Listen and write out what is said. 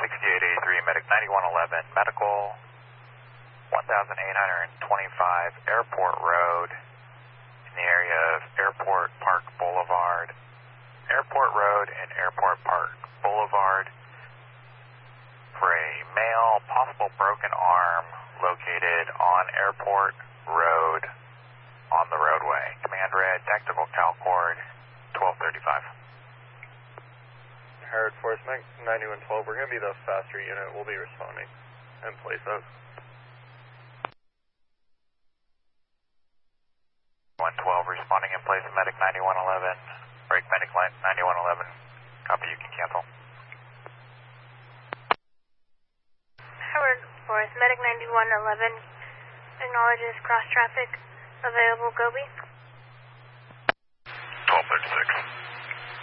6883, Medic 9111, Medical 1825 Airport Road in the area of Airport Park Boulevard. Airport Road and Airport Park Boulevard for a male possible broken arm located on Airport Road on the roadway. Command red, tactical CalCord 1235. Howard Force, 9112, we're going to be the faster unit. We'll be responding in place of. 112 responding in place of Medic 9111. Break Medic 9111. Copy, you can cancel. Howard Force, Medic 9111 acknowledges cross traffic. Available Gobi.